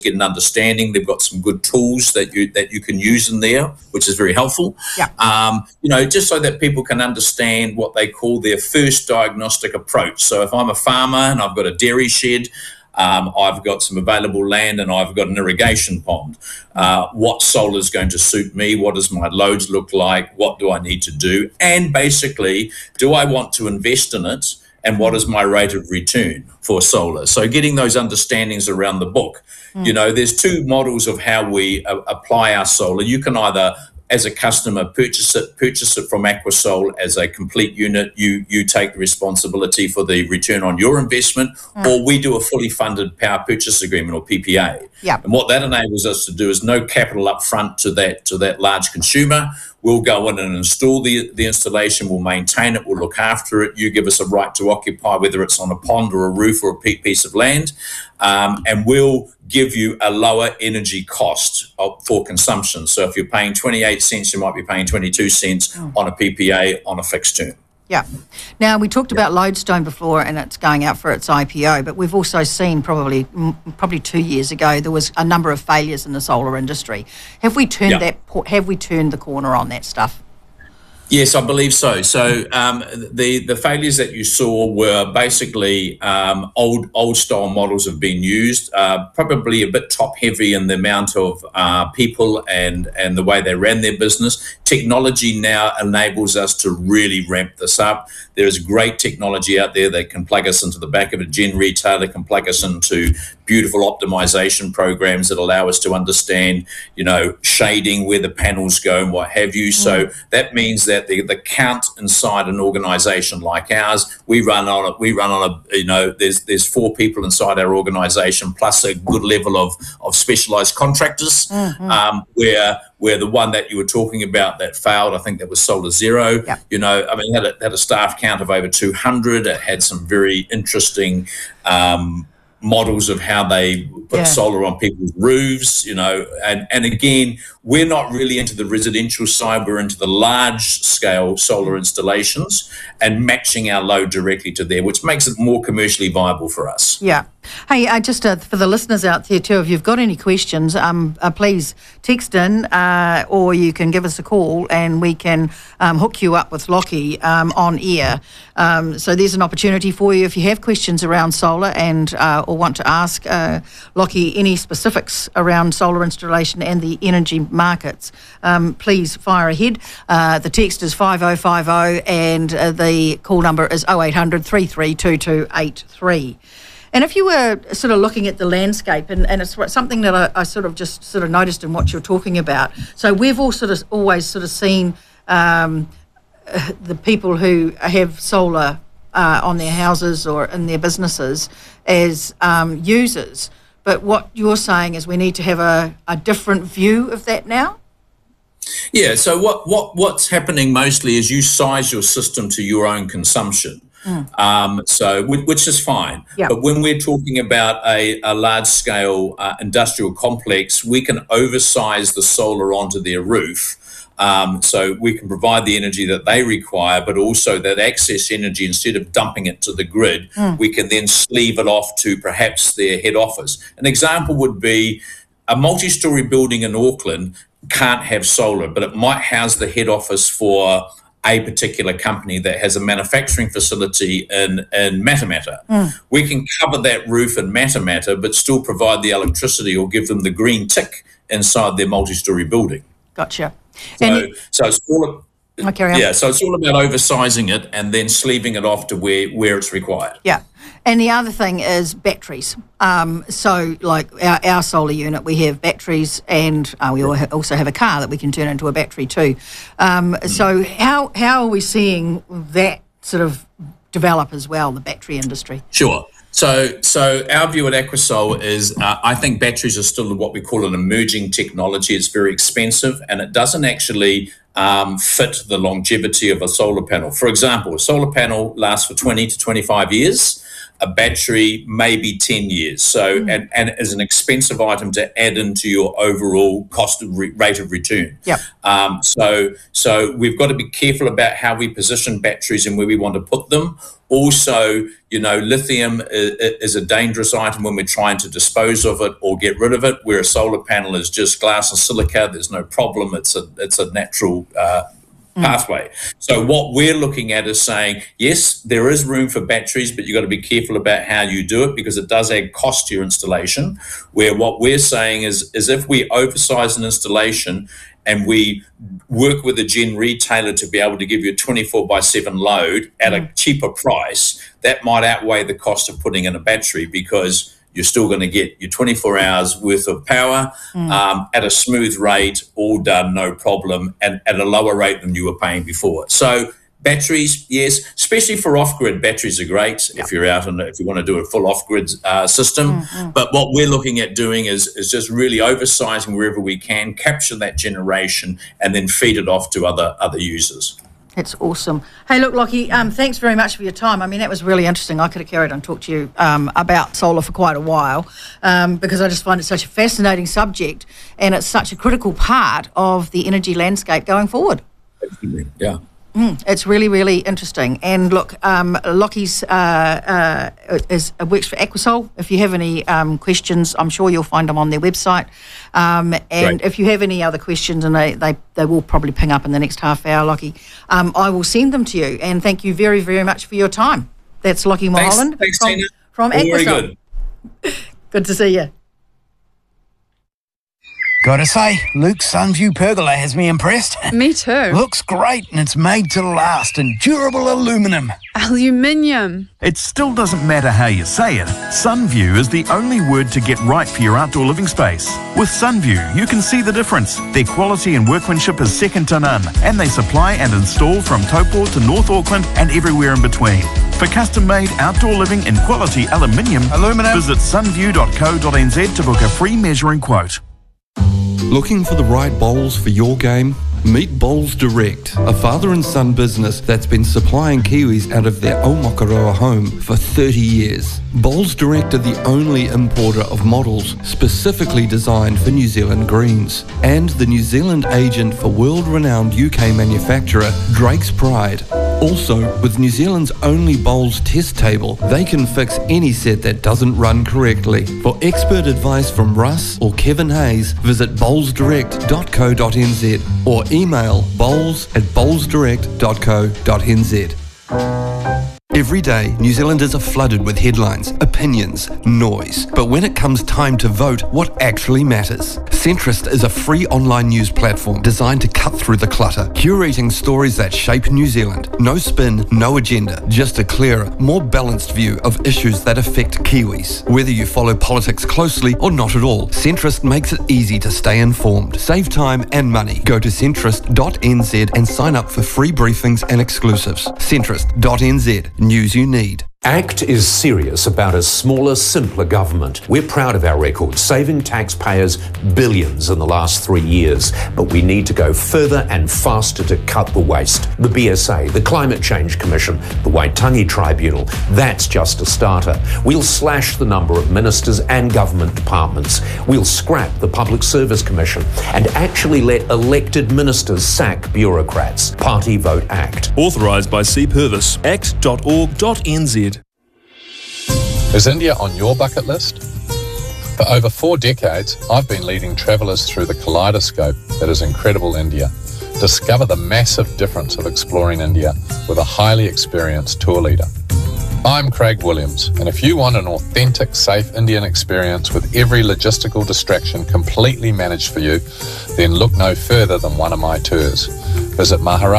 get an understanding. They've got some good tools that you can use in there, which is very helpful. Yeah. Just so that people can understand what they call their first diagnostic approach. So if I'm a farmer and I've got a dairy shed, I've got some available land and I've got an irrigation pond. What solar is going to suit me? What does my loads look like? What do I need to do? And basically, do I want to invest in it? And what is my rate of return for solar? So getting those understandings around the book. There's two models of how we apply our solar. You can either, as a customer, purchase it from Aquasol as a complete unit. You take the responsibility for the return on your investment, or we do a fully funded power purchase agreement, or PPA. Yeah. And what that enables us to do is no capital up front to that large consumer. We'll go in and install the installation. We'll maintain it. We'll look after it. You give us a right to occupy, whether it's on a pond or a roof or a piece of land, and we'll give you a lower energy cost for consumption. So if you're paying 28 cents, you might be paying 22 cents on a PPA on a fixed term. Yeah. Now, we talked about Lodestone before, and it's going out for its IPO, but we've also seen probably 2 years ago there was a number of failures in the solar industry. Have we turned Have we turned the corner on that stuff? Yes, I believe so. So the failures that you saw were basically old style models have been used, probably a bit top heavy in the amount of people and the way they ran their business. Technology now enables us to really ramp this up. There is great technology out there that can plug us into the back of a gen retailer, can plug us into beautiful optimization programs that allow us to understand, shading, where the panels go and what have you. So that means that the count inside an organization like ours, we run on a, there's 4 people inside our organization, plus a good level of specialized contractors, where the one that you were talking about that failed, I think that was Solar Zero. Yep. It had a staff count of over 200. It had some very interesting models of how they put solar on people's roofs, and again, we're not really into the residential side, we're into the large scale solar installations and matching our load directly to there, which makes it more commercially viable for us. Yeah. Hey, just for the listeners out there too, if you've got any questions, please text in or you can give us a call and we can hook you up with Lockie on air. So there's an opportunity for you if you have questions around solar and or want to ask Lockie any specifics around solar installation and the energy markets. Please fire ahead. The text is 5050 and the call number is 0800 332283. And if you were sort of looking at the landscape, and it's something that I sort of noticed in what you're talking about. So we've always seen the people who have solar on their houses or in their businesses as users. But what you're saying is we need to have a different view of that now? Yeah, so what's happening mostly is you size your system to your own consumption. Which is fine. Yep. But when we're talking about a large-scale industrial complex, we can oversize the solar onto their roof. So we can provide the energy that they require, but also that excess energy, instead of dumping it to the grid, we can then sleeve it off to perhaps their head office. An example would be a multi-storey building in Auckland can't have solar, but it might house the head office for a particular company that has a manufacturing facility in Matamata. We can cover that roof in Matamata, but still provide the electricity or give them the green tick inside their multi-storey building. Gotcha. So it's all carry on. Yeah, so it's all about oversizing it and then sleeving it off to where it's required. Yeah. And the other thing is batteries. So like our solar unit, we have batteries and we also have a car that we can turn into a battery too. So how are we seeing that sort of develop as well, the battery industry? Sure. So our view at Aquasol is I think batteries are still what we call an emerging technology. It's very expensive and it doesn't actually fit the longevity of a solar panel. For example, a solar panel lasts for 20 to 25 years. a battery maybe 10 years. So, and as an expensive item to add into your overall cost of rate of return. Yep. So we've got to be careful about how we position batteries and where we want to put them. Also, lithium is a dangerous item when we're trying to dispose of it or get rid of it, where a solar panel is just glass and silica. There's no problem. It's a natural pathway. So what we're looking at is saying, yes, there is room for batteries, but you've got to be careful about how you do it, because it does add cost to your installation. Where what we're saying is if we oversize an installation and we work with a gen retailer to be able to give you a 24/7 load at a cheaper price, that might outweigh the cost of putting in a battery, because you're still going to get your 24 hours worth of power at a smooth rate, all done, no problem, and at a lower rate than you were paying before. So batteries, yes, especially for off-grid, batteries are great if you're out if you want to do a full off-grid system. But what we're looking at doing is just really oversizing wherever we can, capture that generation, and then feed it off to other users. That's awesome. Hey, look, Lockie, thanks very much for your time. I mean, that was really interesting. I could have carried on and talked to you about solar for quite a while because I just find it such a fascinating subject, and it's such a critical part of the energy landscape going forward. Yeah. It's really, really interesting. And look, Lockie's works for Aquasol. If you have any questions, I'm sure you'll find them on their website. And Great. If you have any other questions, and they will probably ping up in the next half hour, Lockie, I will send them to you. And thank you very, very much for your time. That's Lockie Mulholland from Aquasol. Very good. Good to see you. Gotta say, Luke's Sunview pergola has me impressed. Me too. Looks great, and it's made to last in durable aluminium. Aluminium. It still doesn't matter how you say it. Sunview is the only word to get right for your outdoor living space. With Sunview, you can see the difference. Their quality and workmanship is second to none, and they supply and install from Taupo to North Auckland and everywhere in between. For custom-made outdoor living in quality aluminium, visit sunview.co.nz to book a free measuring quote. Looking for the right bowls for your game? Meet Bowls Direct, a father and son business that's been supplying Kiwis out of their Aomakaroa home for 30 years. Bowls Direct are the only importer of models specifically designed for New Zealand greens, and the New Zealand agent for world-renowned UK manufacturer Drake's Pride. Also, with New Zealand's only bowls test table, they can fix any set that doesn't run correctly. For expert advice from Russ or Kevin Hayes, visit bowlsdirect.co.nz or email bowls@bowlsdirect.co.nz. Every day, New Zealanders are flooded with headlines, opinions, noise. But when it comes time to vote, what actually matters? Centrist is a free online news platform designed to cut through the clutter, curating stories that shape New Zealand. No spin, no agenda, just a clearer, more balanced view of issues that affect Kiwis. Whether you follow politics closely or not at all, Centrist makes it easy to stay informed. Save time and money. Go to centrist.nz and sign up for free briefings and exclusives. Centrist.nz. News you need. ACT is serious about a smaller, simpler government. We're proud of our record, saving taxpayers billions in the last 3 years. But we need to go further and faster to cut the waste. The BSA, the Climate Change Commission, the Waitangi Tribunal, that's just a starter. We'll slash the number of ministers and government departments. We'll scrap the Public Service Commission and actually let elected ministers sack bureaucrats. Party Vote ACT. Authorised by C. Purvis. act.org.nz. Is India on your bucket list? For over 4 decades, I've been leading travellers through the kaleidoscope that is incredible India. Discover the massive difference of exploring India with a highly experienced tour leader. I'm Craig Williams, and if you want an authentic, safe Indian experience with every logistical distraction completely managed for you, then look no further than one of my tours. Visit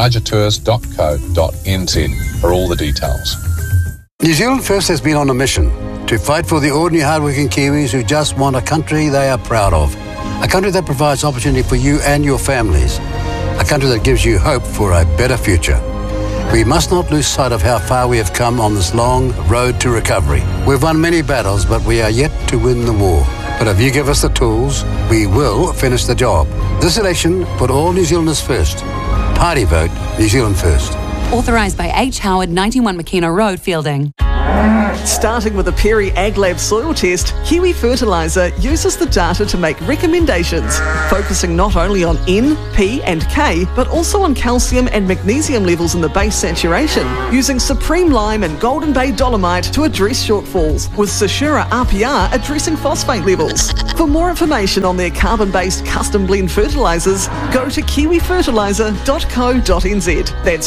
maharajatours.co.nz for all the details. New Zealand First has been on a mission to fight for the ordinary hardworking Kiwis who just want a country they are proud of. A country that provides opportunity for you and your families. A country that gives you hope for a better future. We must not lose sight of how far we have come on this long road to recovery. We've won many battles, but we are yet to win the war. But if you give us the tools, we will finish the job. This election, put all New Zealanders first. Party Vote, New Zealand First. Authorised by H. Howard, 91 McKenna Road, Fielding. Starting with a Perry AgLab soil test, Kiwi Fertiliser uses the data to make recommendations, focusing not only on N, P and K, but also on calcium and magnesium levels in the base saturation, using Supreme Lime and Golden Bay Dolomite to address shortfalls, with Sashura RPR addressing phosphate levels. For more information on their carbon-based custom blend fertilisers, go to kiwifertiliser.co.nz. That's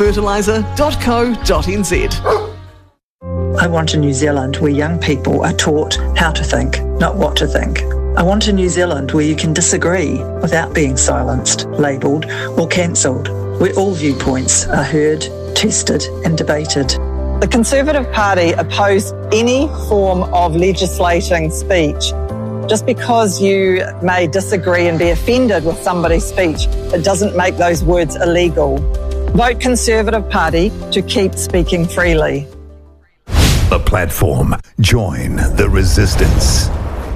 kiwifertiliser.co.nz. I want a New Zealand where young people are taught how to think, not what to think. I want a New Zealand where you can disagree without being silenced, labelled or cancelled, where all viewpoints are heard, tested and debated. The Conservative Party oppose any form of legislating speech. Just because you may disagree and be offended with somebody's speech, it doesn't make those words illegal. Vote Conservative Party to keep speaking freely. The platform. Join the resistance.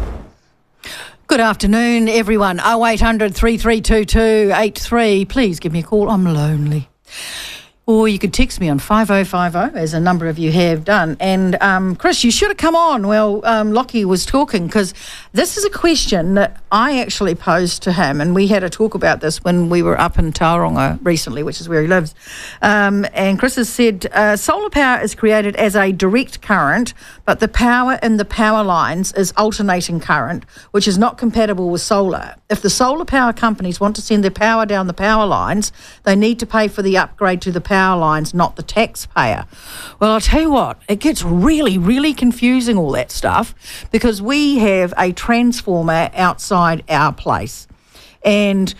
Good afternoon, everyone. 0800 3322 83. Please give me a call. I'm lonely. Or you could text me on 5050, as a number of you have done. And Chris, you should have come on while Lockie was talking, because this is a question that I actually posed to him, and we had a talk about this when we were up in Tauranga recently, which is where he lives. And Chris has said, solar power is created as a direct current, but the power in the power lines is alternating current, which is not compatible with solar. If the solar power companies want to send their power down the power lines, they need to pay for the upgrade to the power lines, not the taxpayer. Well, I'll tell you what, it gets really, really confusing, all that stuff, because we have a transformer outside our place, and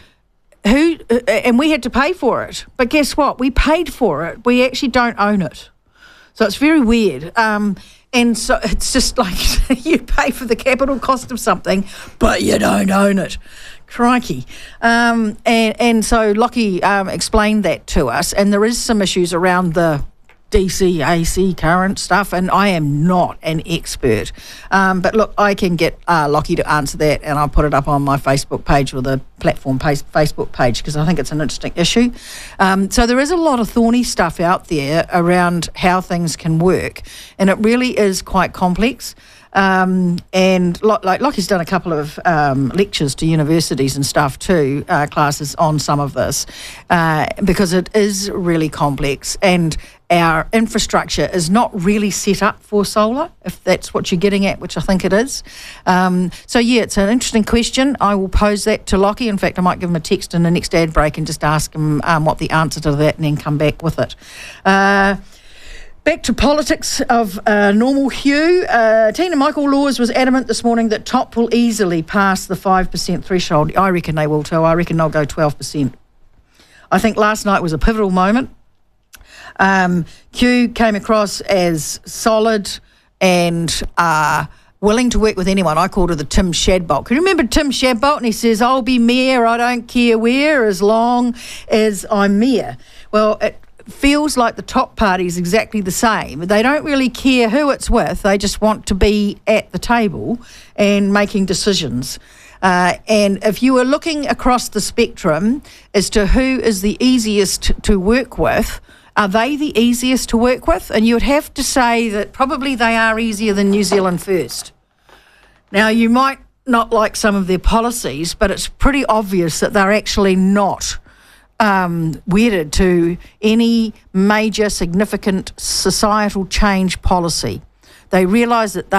we had to pay for it. But guess what? We paid for it. We actually don't own it. So it's very weird. And so it's just like you pay for the capital cost of something, but you don't own it. Crikey. And so Lockie explained that to us, and there is some issues around the DC, AC current stuff, and I am not an expert. But look, I can get Lockie to answer that, and I'll put it up on my Facebook page, or the platform Facebook page, because I think it's an interesting issue. So there is a lot of thorny stuff out there around how things can work, and it really is quite complex. And like Lockie's done a couple of lectures to universities and stuff too, classes on some of this, because it is really complex, and our infrastructure is not really set up for solar, if that's what you're getting at, which I think it is. So yeah, it's an interesting question. I will pose that to Lockie. In fact, I might give him a text in the next ad break and just ask him what the answer to that, and then come back with it. Back to politics of normal hue. Tina Michael-Laws was adamant this morning that TOP will easily pass the 5% threshold. I reckon they will too. I reckon they'll go 12%. I think last night was a pivotal moment. Q came across as solid and willing to work with anyone. I called her the Tim Shadbolt. Can you remember Tim Shadbolt? And he says, I'll be mayor, I don't care where, as long as I'm mayor. Well, it feels like the top party is exactly the same. They don't really care who it's with. They just want to be at the table and making decisions. And if you were looking across the spectrum as to who is the easiest to work with, are they the easiest to work with? And you would have to say that probably they are easier than New Zealand First. Now, you might not like some of their policies, but it's pretty obvious that they're actually not wedded to any major significant societal change policy. They realise that